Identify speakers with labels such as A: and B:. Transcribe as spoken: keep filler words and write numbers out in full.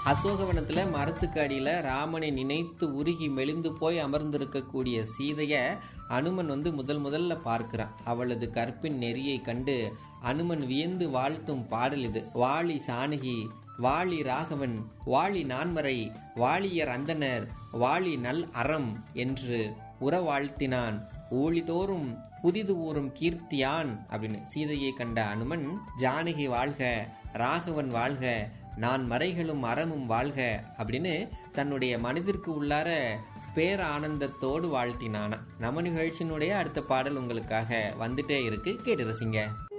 A: அசோகவனத்துல மரத்துக்கு அடியில ராமனை நினைத்து உருகி மெலிந்து போய் அமர்ந்திருக்கக்கூடிய சீதைய அனுமன் வந்து முதல் முதல்ல பார்க்கிறான். அவளது கற்பின் நெறியை கண்டு அனுமன் வியந்து வாழ்த்தும் பாடல் இது. வாழி சானகி, வாழி ராகவன், வாழி நான்மறை, வாழியர் அந்தனர், வாழி நல் அறம் என்று உற வாழ்த்தினான். ஊழிதோறும் புதிது ஊறும் கீர்த்தியான் அப்படின்னு. சீதையை கண்ட அனுமன் ஜானகி வாழ்க, ராகவன் வாழ்க, நான் மறைகளும் அறமும் வாழ்க அப்படின்னு தன்னுடைய மனதிற்கு உள்ளார பேர ஆனந்தத்தோடு வாழ்த்தினான. நம்ம நிகழ்ச்சியினுடைய அடுத்த பாடல் உங்களுக்காக வந்துட்டே இருக்கு, கேட்டு ரசிங்க.